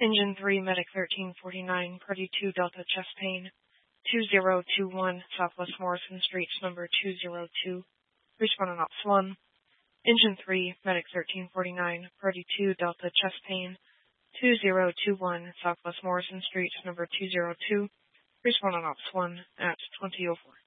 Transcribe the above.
Engine 3, Medic 1349, Party 2, Delta chest pain, 2021, Southwest Morrison Street, number 202, respond on Ops 1. Engine 3, Medic 1349, Party 2, Delta chest pain, 2021, Southwest Morrison Street, number 202, respond on Ops 1 at 2004.